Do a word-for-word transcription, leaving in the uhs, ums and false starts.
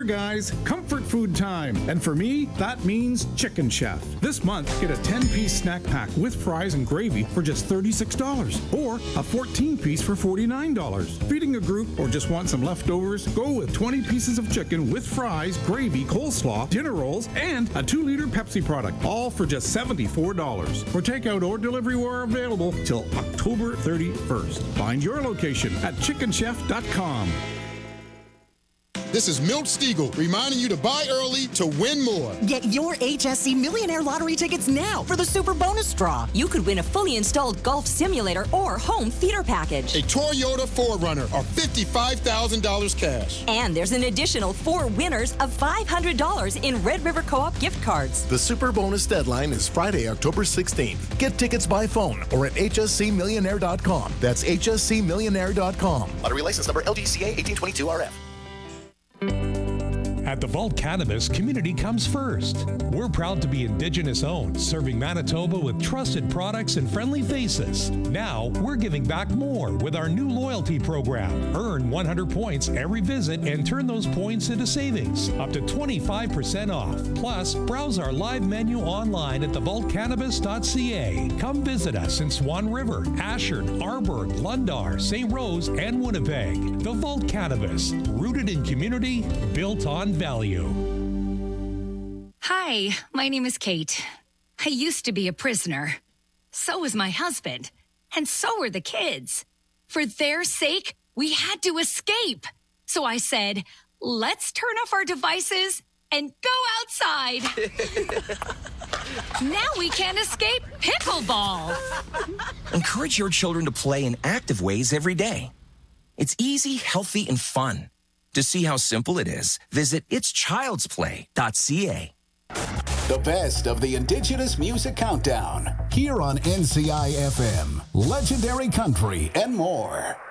guys, comfort food time. And for me, that means Chicken Chef. This month, get a ten-piece snack pack with fries and gravy for just thirty-six dollars. Or a fourteen-piece for forty-nine dollars. Feeding a group or just want some leftovers? Go with twenty pieces of chicken with fries, gravy, coleslaw, dinner rolls, and a two-liter Pepsi product. All for just seventy-four dollars. For takeout or delivery, we're available till October thirty-first. Find your location at chicken chef dot com. This is Milt Stiegel reminding you to buy early to win more. Get your H S C Millionaire Lottery tickets now for the Super Bonus Draw. You could win a fully installed golf simulator or home theater package. A Toyota four runner or fifty-five thousand dollars cash. And there's an additional four winners of five hundred dollars in Red River Co-op gift cards. The Super Bonus deadline is Friday, October sixteenth. Get tickets by phone or at H S C millionaire dot com. That's H S C millionaire dot com. Lottery license number L D C A eighteen twenty-two R F. At the Vault Cannabis, community comes first. We're proud to be Indigenous owned, serving Manitoba with trusted products and friendly faces. Now, we're giving back more with our new loyalty program. Earn one hundred points every visit and turn those points into savings, up to twenty-five percent off. Plus, browse our live menu online at the vault cannabis dot c a. Come visit us in Swan River, Ashford, Arborg, Lundar, Saint Rose, and Winnipeg. The Vault Cannabis, rooted in community, built on value. Hi, my name is Kate. I used to be a prisoner. So was my husband. And so were the kids. For their sake, we had to escape. So I said, let's turn off our devices and go outside. Now we can't escape pickleball. Encourage your children to play in active ways every day. It's easy, healthy, and fun. To see how simple it is, visit its childs play dot c a. The best of the Indigenous Music Countdown, here on N C I F M, Legendary Country, and more.